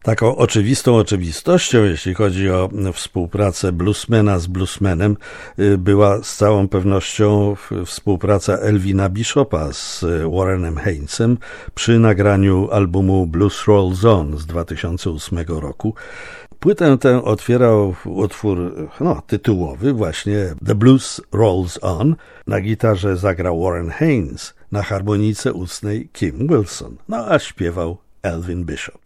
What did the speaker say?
Taką oczywistą oczywistością, jeśli chodzi o współpracę bluesmana z bluesmanem, była z całą pewnością współpraca Elvina Bishopa z Warrenem Haynesem przy nagraniu albumu Blues Rolls On z 2008 roku. Płytę tę otwierał utwór tytułowy, właśnie The Blues Rolls On. Na gitarze zagrał Warren Haynes, na harmonijce ustnej Kim Wilson, a śpiewał Elvin Bishop.